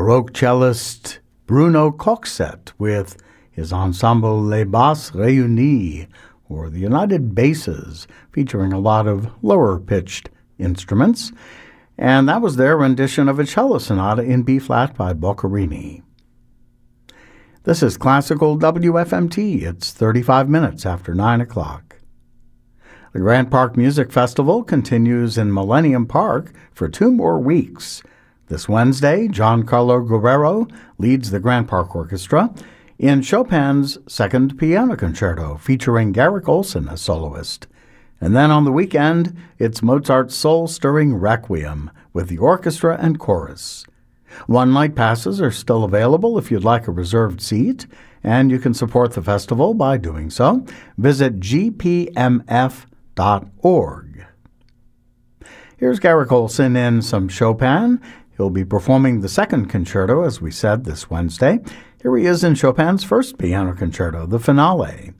Baroque cellist Bruno Coxet with his ensemble Les Basses Réunies, or the United Basses, featuring a lot of lower-pitched instruments. And that was their rendition of a cello sonata in B-flat by Boccherini. This is Classical WFMT. It's 35 minutes after 9 o'clock. The Grant Park Music Festival continues in Millennium Park for 2 more weeks. This Wednesday, Giancarlo Guerrero leads the Grant Park Orchestra in Chopin's Second Piano Concerto, featuring Garrick Olson as soloist. And then on the weekend, it's Mozart's soul-stirring Requiem with the orchestra and chorus. One-night passes are still available if you'd like a reserved seat, and you can support the festival by doing so. Visit gpmf.org. Here's Garrick Olson in some Chopin. He'll be performing the second concerto, as we said, this Wednesday. Here he is in Chopin's first piano concerto, the finale.